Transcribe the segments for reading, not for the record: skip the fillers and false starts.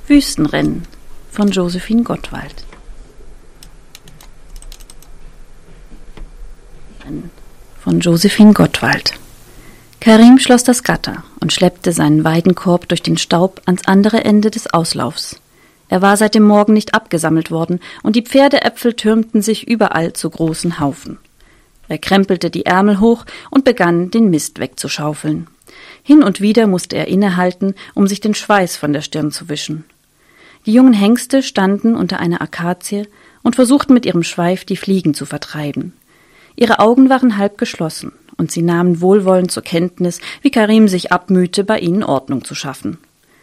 Wüstenrennen von Josephine Gottwald. Karim schloss das Gatter und schleppte seinen Weidenkorb durch den Staub ans andere Ende des Auslaufs. Er war seit dem Morgen nicht abgesammelt worden, und die Pferdeäpfel türmten sich überall zu großen Haufen. Er krempelte die Ärmel hoch und begann, den Mist wegzuschaufeln. Hin und wieder musste er innehalten, um sich den Schweiß von der Stirn zu wischen. Die jungen Hengste standen unter einer Akazie und versuchten mit ihrem Schweif die Fliegen zu vertreiben. Ihre Augen waren halb geschlossen, und sie nahmen wohlwollend zur Kenntnis, wie Karim sich abmühte, bei ihnen Ordnung zu schaffen.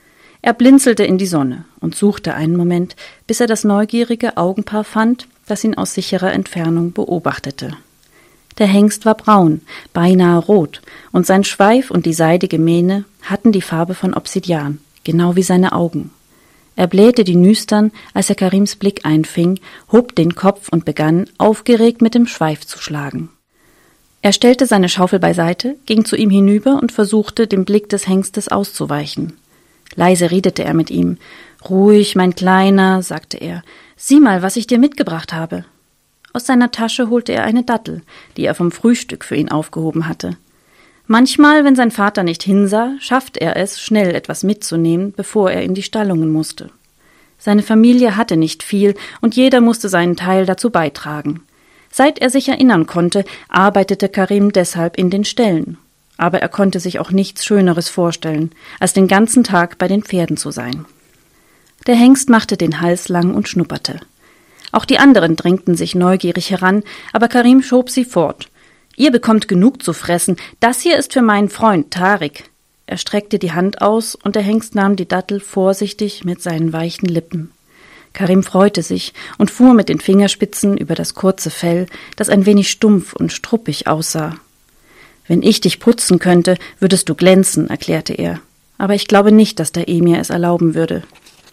Er blinzelte in die Sonne und suchte einen Moment, bis er das neugierige Augenpaar fand, das ihn aus sicherer Entfernung beobachtete. Der Hengst war braun, beinahe rot, und sein Schweif und die seidige Mähne hatten die Farbe von Obsidian, genau wie seine Augen. Er blähte die Nüstern, als er Karims Blick einfing, hob den Kopf und begann, aufgeregt mit dem Schweif zu schlagen. Er stellte seine Schaufel beiseite, ging zu ihm hinüber und versuchte, dem Blick des Hengstes auszuweichen. Leise redete er mit ihm. »Ruhig, mein Kleiner«, sagte er, »sieh mal, was ich dir mitgebracht habe.« Aus seiner Tasche holte er eine Dattel, die er vom Frühstück für ihn aufgehoben hatte. Manchmal, wenn sein Vater nicht hinsah, schaffte er es, schnell etwas mitzunehmen, bevor er in die Stallungen musste. Seine Familie hatte nicht viel, und jeder musste seinen Teil dazu beitragen. Seit er sich erinnern konnte, arbeitete Karim deshalb in den Ställen. Aber er konnte sich auch nichts Schöneres vorstellen, als den ganzen Tag bei den Pferden zu sein. Der Hengst machte den Hals lang und schnupperte. Auch die anderen drängten sich neugierig heran, aber Karim schob sie fort. »Ihr bekommt genug zu fressen. Das hier ist für meinen Freund Tarik.« Er streckte die Hand aus, und der Hengst nahm die Dattel vorsichtig mit seinen weichen Lippen. Karim freute sich und fuhr mit den Fingerspitzen über das kurze Fell, das ein wenig stumpf und struppig aussah. »Wenn ich dich putzen könnte, würdest du glänzen«, erklärte er. »Aber ich glaube nicht, dass der Emir es erlauben würde.«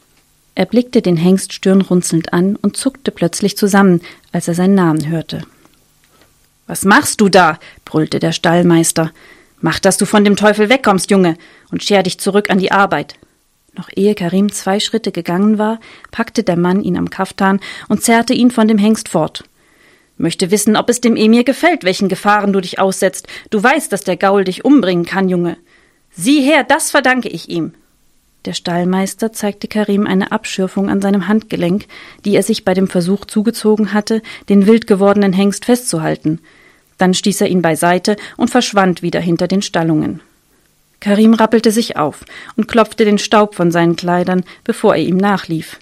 Er blickte den Hengst stirnrunzelnd an und zuckte plötzlich zusammen, als er seinen Namen hörte. »Was machst du da?« brüllte der Stallmeister. »Mach, dass du von dem Teufel wegkommst, Junge, und scher dich zurück an die Arbeit.« Noch ehe Karim 2 Schritte gegangen war, packte der Mann ihn am Kaftan und zerrte ihn von dem Hengst fort. »Möchte wissen, ob es dem Emir gefällt, welchen Gefahren du dich aussetzt. Du weißt, dass der Gaul dich umbringen kann, Junge. Sieh her, das verdanke ich ihm.« Der Stallmeister zeigte Karim eine Abschürfung an seinem Handgelenk, die er sich bei dem Versuch zugezogen hatte, den wild gewordenen Hengst festzuhalten. Dann stieß er ihn beiseite und verschwand wieder hinter den Stallungen. Karim rappelte sich auf und klopfte den Staub von seinen Kleidern, bevor er ihm nachlief.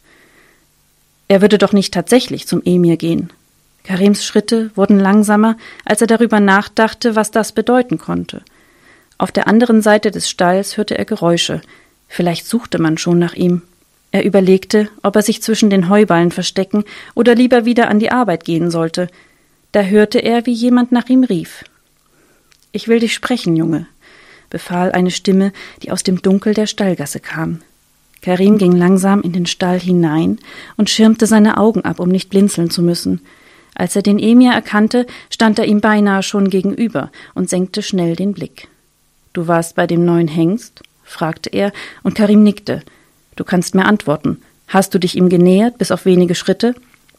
Er würde doch nicht tatsächlich zum Emir gehen. Karims Schritte wurden langsamer, als er darüber nachdachte, was das bedeuten konnte. Auf der anderen Seite des Stalls hörte er Geräusche. Vielleicht suchte man schon nach ihm. Er überlegte, ob er sich zwischen den Heuballen verstecken oder lieber wieder an die Arbeit gehen sollte. Da hörte er, wie jemand nach ihm rief. »Ich will dich sprechen, Junge«, befahl eine Stimme, die aus dem Dunkel der Stallgasse kam. Karim ging langsam in den Stall hinein und schirmte seine Augen ab, um nicht blinzeln zu müssen. Als er den Emir erkannte, stand er ihm beinahe schon gegenüber und senkte schnell den Blick. »Du warst bei dem neuen Hengst?« fragte er, und Karim nickte. »Du kannst mir antworten. Hast du dich ihm genähert, bis auf wenige Schritte?«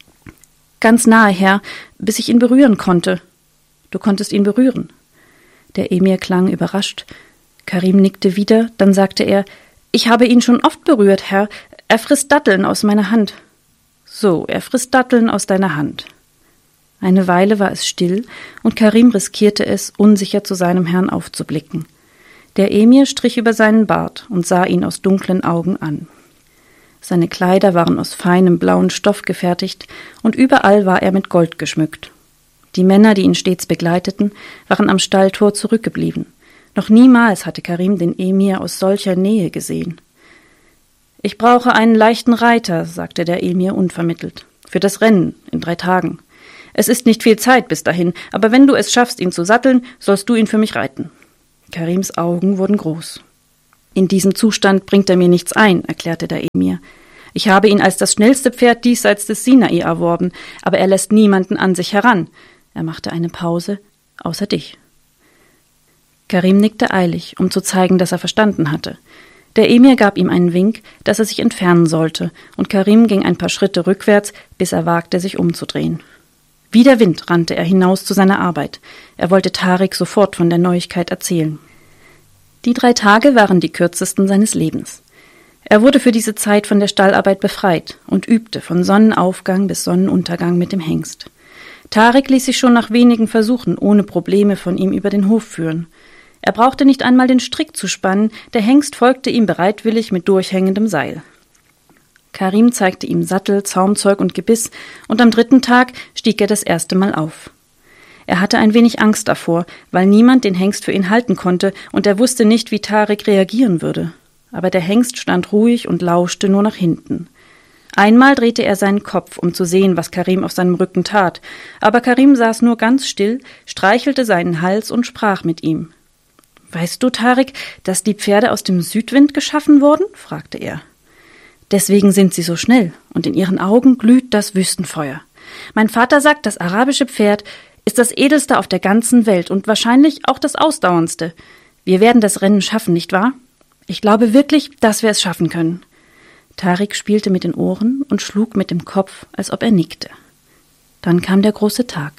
»Ganz nahe, Herr, bis ich ihn berühren konnte.« »Du konntest ihn berühren?« Der Emir klang überrascht. Karim nickte wieder, dann sagte er, »Ich habe ihn schon oft berührt, Herr. Er frisst Datteln aus meiner Hand.« »So, er frisst Datteln aus deiner Hand.« Eine Weile war es still, und Karim riskierte es, unsicher zu seinem Herrn aufzublicken. Der Emir strich über seinen Bart und sah ihn aus dunklen Augen an. Seine Kleider waren aus feinem blauen Stoff gefertigt, und überall war er mit Gold geschmückt. Die Männer, die ihn stets begleiteten, waren am Stalltor zurückgeblieben. Noch niemals hatte Karim den Emir aus solcher Nähe gesehen. »Ich brauche einen leichten Reiter«, sagte der Emir unvermittelt, »für das Rennen in 3 Tagen. Es ist nicht viel Zeit bis dahin, aber wenn du es schaffst, ihn zu satteln, sollst du ihn für mich reiten.« Karims Augen wurden groß. »In diesem Zustand bringt er mir nichts ein«, erklärte der Emir. »Ich habe ihn als das schnellste Pferd diesseits des Sinai erworben, aber er lässt niemanden an sich heran.« Er machte eine Pause, »außer dich.« Karim nickte eilig, um zu zeigen, dass er verstanden hatte. Der Emir gab ihm einen Wink, dass er sich entfernen sollte, und Karim ging ein paar Schritte rückwärts, bis er wagte, sich umzudrehen. Wie der Wind rannte er hinaus zu seiner Arbeit. Er wollte Tarik sofort von der Neuigkeit erzählen. Die 3 Tage waren die kürzesten seines Lebens. Er wurde für diese Zeit von der Stallarbeit befreit und übte von Sonnenaufgang bis Sonnenuntergang mit dem Hengst. Tarik ließ sich schon nach wenigen Versuchen ohne Probleme von ihm über den Hof führen. Er brauchte nicht einmal den Strick zu spannen, der Hengst folgte ihm bereitwillig mit durchhängendem Seil. Karim zeigte ihm Sattel, Zaumzeug und Gebiss, und am 3. Tag stieg er das erste Mal auf. Er hatte ein wenig Angst davor, weil niemand den Hengst für ihn halten konnte, und er wusste nicht, wie Tarik reagieren würde. Aber der Hengst stand ruhig und lauschte nur nach hinten. Einmal drehte er seinen Kopf, um zu sehen, was Karim auf seinem Rücken tat, aber Karim saß nur ganz still, streichelte seinen Hals und sprach mit ihm. »Weißt du, Tarik, dass die Pferde aus dem Südwind geschaffen wurden?« fragte er. »Deswegen sind sie so schnell, und in ihren Augen glüht das Wüstenfeuer. Mein Vater sagt, das arabische Pferd ist das edelste auf der ganzen Welt und wahrscheinlich auch das ausdauerndste. Wir werden das Rennen schaffen, nicht wahr? Ich glaube wirklich, dass wir es schaffen können.« Tarik spielte mit den Ohren und schlug mit dem Kopf, als ob er nickte. Dann kam der große Tag.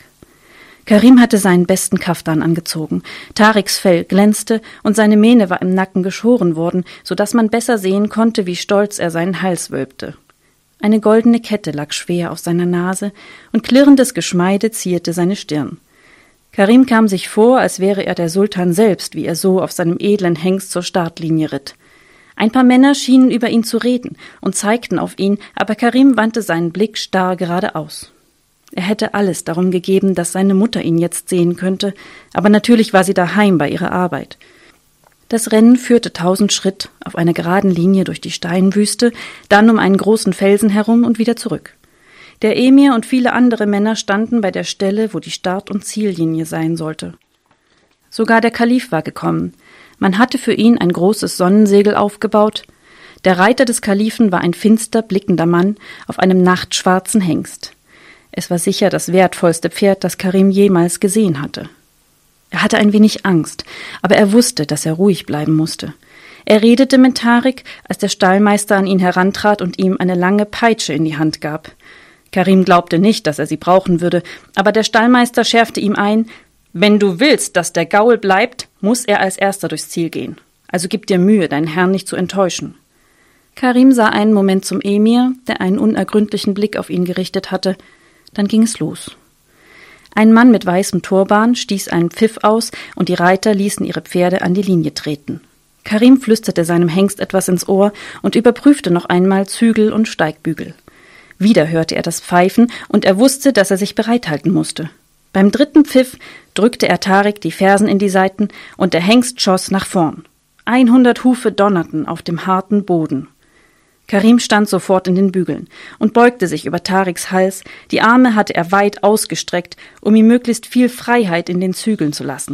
Karim hatte seinen besten Kaftan angezogen. Tariks Fell glänzte und seine Mähne war im Nacken geschoren worden, so dass man besser sehen konnte, wie stolz er seinen Hals wölbte. Eine goldene Kette lag schwer auf seiner Nase und klirrendes Geschmeide zierte seine Stirn. Karim kam sich vor, als wäre er der Sultan selbst, wie er so auf seinem edlen Hengst zur Startlinie ritt. Ein paar Männer schienen über ihn zu reden und zeigten auf ihn, aber Karim wandte seinen Blick starr geradeaus. Er hätte alles darum gegeben, dass seine Mutter ihn jetzt sehen könnte, aber natürlich war sie daheim bei ihrer Arbeit. Das Rennen führte 1000 Schritt auf einer geraden Linie durch die Steinwüste, dann um einen großen Felsen herum und wieder zurück. Der Emir und viele andere Männer standen bei der Stelle, wo die Start- und Ziellinie sein sollte. Sogar der Kalif war gekommen. Man hatte für ihn ein großes Sonnensegel aufgebaut. Der Reiter des Kalifen war ein finster blickender Mann auf einem nachtschwarzen Hengst. Es war sicher das wertvollste Pferd, das Karim jemals gesehen hatte. Er hatte ein wenig Angst, aber er wusste, dass er ruhig bleiben musste. Er redete mit Tarik, als der Stallmeister an ihn herantrat und ihm eine lange Peitsche in die Hand gab. Karim glaubte nicht, dass er sie brauchen würde, aber der Stallmeister schärfte ihm ein: »Wenn du willst, dass der Gaul bleibt, muss er als erster durchs Ziel gehen. Also gib dir Mühe, deinen Herrn nicht zu enttäuschen.« Karim sah einen Moment zum Emir, der einen unergründlichen Blick auf ihn gerichtet hatte. Dann ging es los. Ein Mann mit weißem Turban stieß einen Pfiff aus und die Reiter ließen ihre Pferde an die Linie treten. Karim flüsterte seinem Hengst etwas ins Ohr und überprüfte noch einmal Zügel und Steigbügel. Wieder hörte er das Pfeifen und er wusste, dass er sich bereithalten musste. Beim 3. Pfiff drückte er Tarik die Fersen in die Seiten und der Hengst schoss nach vorn. 100 Hufe donnerten auf dem harten Boden. Karim stand sofort in den Bügeln und beugte sich über Tariks Hals. Die Arme hatte er weit ausgestreckt, um ihm möglichst viel Freiheit in den Zügeln zu lassen.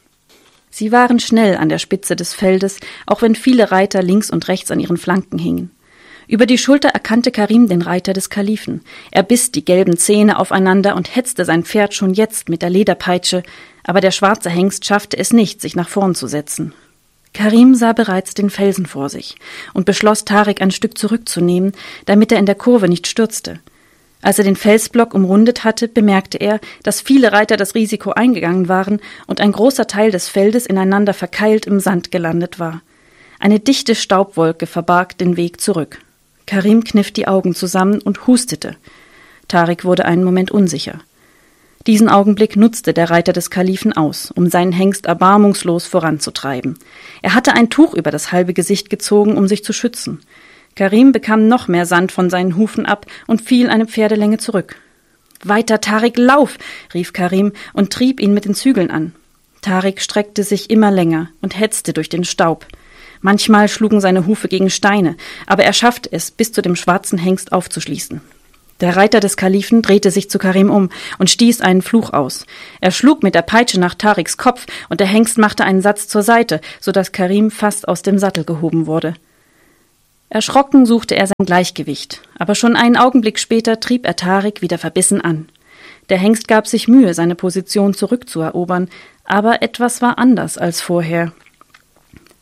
Sie waren schnell an der Spitze des Feldes, auch wenn viele Reiter links und rechts an ihren Flanken hingen. Über die Schulter erkannte Karim den Reiter des Kalifen. Er biss die gelben Zähne aufeinander und hetzte sein Pferd schon jetzt mit der Lederpeitsche, aber der schwarze Hengst schaffte es nicht, sich nach vorn zu setzen. Karim sah bereits den Felsen vor sich und beschloss, Tarik ein Stück zurückzunehmen, damit er in der Kurve nicht stürzte. Als er den Felsblock umrundet hatte, bemerkte er, dass viele Reiter das Risiko eingegangen waren und ein großer Teil des Feldes ineinander verkeilt im Sand gelandet war. Eine dichte Staubwolke verbarg den Weg zurück. Karim kniff die Augen zusammen und hustete. Tarik wurde einen Moment unsicher. Diesen Augenblick nutzte der Reiter des Kalifen aus, um seinen Hengst erbarmungslos voranzutreiben. Er hatte ein Tuch über das halbe Gesicht gezogen, um sich zu schützen. Karim bekam noch mehr Sand von seinen Hufen ab und fiel eine Pferdelänge zurück. »Weiter, Tarik, lauf!« rief Karim und trieb ihn mit den Zügeln an. Tarik streckte sich immer länger und hetzte durch den Staub. Manchmal schlugen seine Hufe gegen Steine, aber er schaffte es, bis zu dem schwarzen Hengst aufzuschließen. Der Reiter des Kalifen drehte sich zu Karim um und stieß einen Fluch aus. Er schlug mit der Peitsche nach Tariks Kopf und der Hengst machte einen Satz zur Seite, so dass Karim fast aus dem Sattel gehoben wurde. Erschrocken suchte er sein Gleichgewicht, aber schon einen Augenblick später trieb er Tarik wieder verbissen an. Der Hengst gab sich Mühe, seine Position zurückzuerobern, aber etwas war anders als vorher.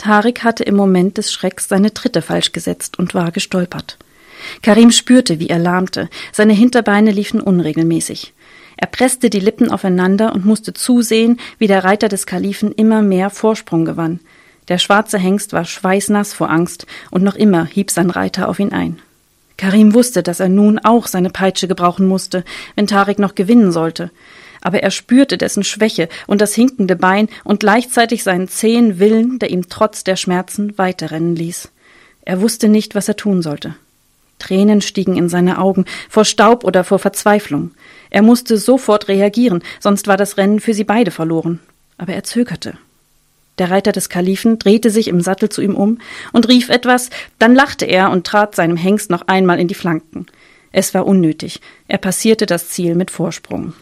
Tarik hatte im Moment des Schrecks seine Tritte falsch gesetzt und war gestolpert. Karim spürte, wie er lahmte. Seine Hinterbeine liefen unregelmäßig. Er presste die Lippen aufeinander und musste zusehen, wie der Reiter des Kalifen immer mehr Vorsprung gewann. Der schwarze Hengst war schweißnass vor Angst und noch immer hieb sein Reiter auf ihn ein. Karim wusste, dass er nun auch seine Peitsche gebrauchen musste, wenn Tarik noch gewinnen sollte. Aber er spürte dessen Schwäche und das hinkende Bein und gleichzeitig seinen zähen Willen, der ihm trotz der Schmerzen weiterrennen ließ. Er wusste nicht, was er tun sollte. Tränen stiegen in seine Augen, vor Staub oder vor Verzweiflung. Er musste sofort reagieren, sonst war das Rennen für sie beide verloren. Aber er zögerte. Der Reiter des Kalifen drehte sich im Sattel zu ihm um und rief etwas, dann lachte er und trat seinem Hengst noch einmal in die Flanken. Es war unnötig, er passierte das Ziel mit Vorsprung.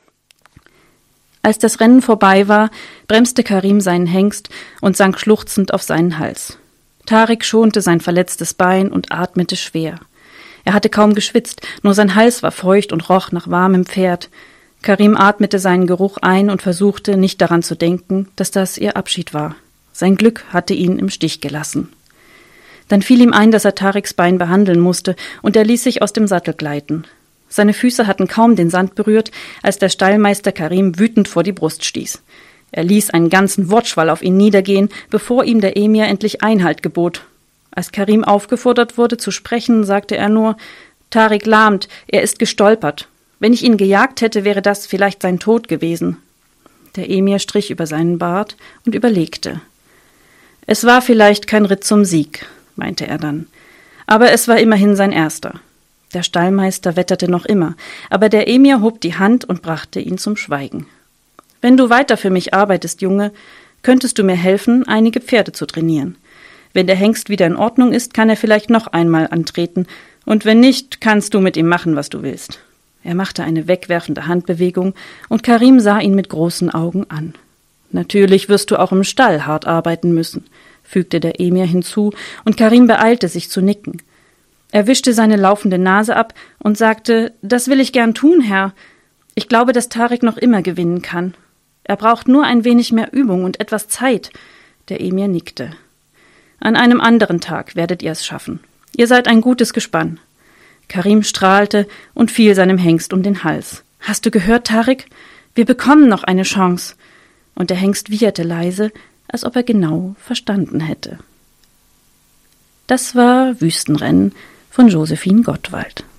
Als das Rennen vorbei war, bremste Karim seinen Hengst und sank schluchzend auf seinen Hals. Tarik schonte sein verletztes Bein und atmete schwer. Er hatte kaum geschwitzt, nur sein Hals war feucht und roch nach warmem Pferd. Karim atmete seinen Geruch ein und versuchte, nicht daran zu denken, dass das ihr Abschied war. Sein Glück hatte ihn im Stich gelassen. Dann fiel ihm ein, dass er Tariks Bein behandeln musste, und er ließ sich aus dem Sattel gleiten. Seine Füße hatten kaum den Sand berührt, als der Stallmeister Karim wütend vor die Brust stieß. Er ließ einen ganzen Wortschwall auf ihn niedergehen, bevor ihm der Emir endlich Einhalt gebot. Als Karim aufgefordert wurde zu sprechen, sagte er nur: »Tarik lahmt, er ist gestolpert. Wenn ich ihn gejagt hätte, wäre das vielleicht sein Tod gewesen.« Der Emir strich über seinen Bart und überlegte. »Es war vielleicht kein Ritt zum Sieg«, meinte er dann, »aber es war immerhin sein erster.« Der Stallmeister wetterte noch immer, aber der Emir hob die Hand und brachte ihn zum Schweigen. »Wenn du weiter für mich arbeitest, Junge, könntest du mir helfen, einige Pferde zu trainieren. Wenn der Hengst wieder in Ordnung ist, kann er vielleicht noch einmal antreten, und wenn nicht, kannst du mit ihm machen, was du willst.« Er machte eine wegwerfende Handbewegung, und Karim sah ihn mit großen Augen an. »Natürlich wirst du auch im Stall hart arbeiten müssen«, fügte der Emir hinzu, und Karim beeilte sich zu nicken. Er wischte seine laufende Nase ab und sagte: »Das will ich gern tun, Herr. Ich glaube, dass Tarik noch immer gewinnen kann. Er braucht nur ein wenig mehr Übung und etwas Zeit.« Der Emir nickte. »An einem anderen Tag werdet ihr es schaffen. Ihr seid ein gutes Gespann.« Karim strahlte und fiel seinem Hengst um den Hals. »Hast du gehört, Tarik? Wir bekommen noch eine Chance.« Und der Hengst wieherte leise, als ob er genau verstanden hätte. Das war Wüstenrennen von Josephine Gottwald.